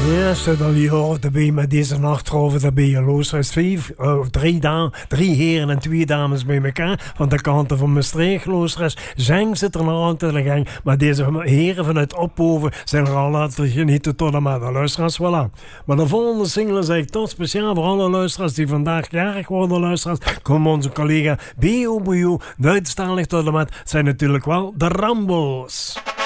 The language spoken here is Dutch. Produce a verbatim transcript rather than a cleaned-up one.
Eerste dat je hoort erbij met deze nachtrover erbij je luistert. Vijf, uh, drie, dam, drie heren en twee dames bij elkaar. Van de kanten van Maastricht luisteraars. Zang zit er nog altijd in de gang. Maar deze heren vanuit Ophoven zijn er al laten genieten tot en met de luisteraars. Voilà. Maar de volgende single is eigenlijk toch speciaal voor alle luisteraars die vandaag jarig worden luisteraars. Komen onze collega B O B O, Duitsstalig tot en met, zijn natuurlijk wel de Rambo's.